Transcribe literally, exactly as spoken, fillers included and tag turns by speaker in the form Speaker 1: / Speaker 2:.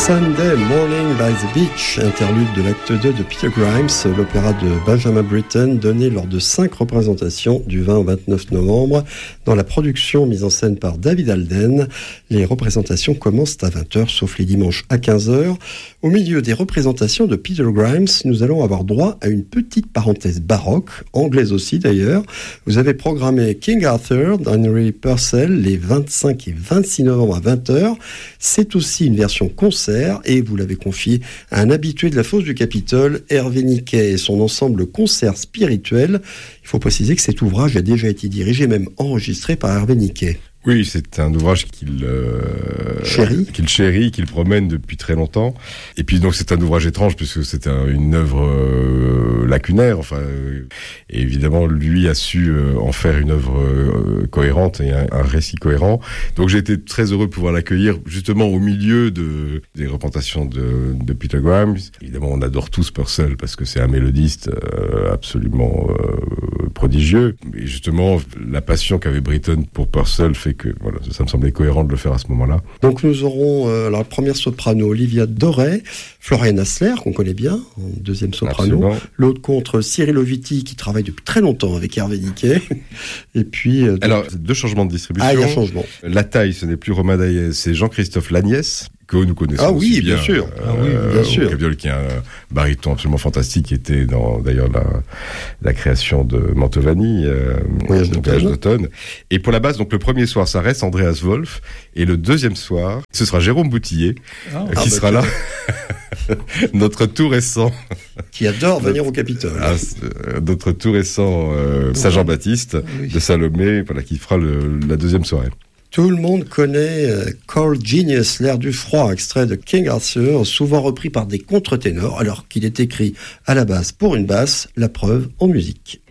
Speaker 1: Sunday Morning by the Beach, interlude de l'acte deux de Peter Grimes, l'opéra de Benjamin Britten, donné lors de cinq représentations du vingt au vingt-neuf novembre, dans la production mise en scène par David Alden. Les représentations commencent à vingt heures, sauf les dimanches à quinze heures. Au milieu des représentations de Peter Grimes, nous allons avoir droit à une petite parenthèse baroque, anglaise aussi d'ailleurs. Vous avez programmé King Arthur d'Henry Purcell les vingt-cinq et vingt-six novembre à vingt heures. C'est aussi une version concert et vous l'avez confié à un habitué de la fosse du Capitole, Hervé Niquet et son ensemble concert spirituel. Il faut préciser que cet ouvrage a déjà été dirigé, même enregistré par Hervé Niquet.
Speaker 2: Oui, c'est un ouvrage qu'il euh,
Speaker 1: chérit,
Speaker 2: qu'il chérit, qu'il promène depuis très longtemps. Et puis donc c'est un ouvrage étrange puisque c'est un, une œuvre euh, lacunaire. Enfin, euh, et évidemment lui a su euh, en faire une œuvre euh, cohérente et un, un récit cohérent. Donc j'ai été très heureux de pouvoir l'accueillir justement au milieu de des représentations de, de Peter Grimes. Évidemment, on adore tous Purcell parce que c'est un mélodiste euh, absolument euh, prodigieux. Et justement, la passion qu'avait Britten pour Purcell fait que voilà, ça me semblait cohérent de le faire à ce moment-là.
Speaker 1: Donc nous aurons euh, la première soprano Olivia Doré, Florian Hassler qu'on connaît bien, en deuxième soprano.
Speaker 2: Absolument.
Speaker 1: L'autre contre Cyril Oviti qui travaille depuis très longtemps avec Hervé Niquet. Et puis euh,
Speaker 2: alors deux changements de distribution.
Speaker 1: Ah, il y a un changement.
Speaker 2: La taille, ce n'est plus Romain Daillès, c'est Jean-Christophe Lagnès, que nous connaissons.
Speaker 1: Ah oui,
Speaker 2: aussi
Speaker 1: bien,
Speaker 2: bien
Speaker 1: sûr.
Speaker 2: Euh,
Speaker 1: ah oui, bien sûr.
Speaker 2: Cabiole, qui est un baryton absolument fantastique, qui était dans d'ailleurs la, la création de Mantovani, euh,
Speaker 1: Voyage
Speaker 2: Voyage d'automne. Et pour la basse, donc le premier soir, ça reste Andreas Wolf, et le deuxième soir, ce sera Jérôme Boutillier,
Speaker 1: ah,
Speaker 2: qui
Speaker 1: ah,
Speaker 2: sera
Speaker 1: bah,
Speaker 2: là. Notre tout récent.
Speaker 1: Qui adore venir au Capitole.
Speaker 2: Ah, notre tout récent euh, Saint-Jean-Baptiste oui. de Salomé, voilà, qui fera le, la deuxième soirée.
Speaker 1: Tout le monde connaît euh, Cold Genius, l'air du froid, extrait de King Arthur, souvent repris par des contre-ténors, alors qu'il est écrit à la base pour une basse, la preuve en musique.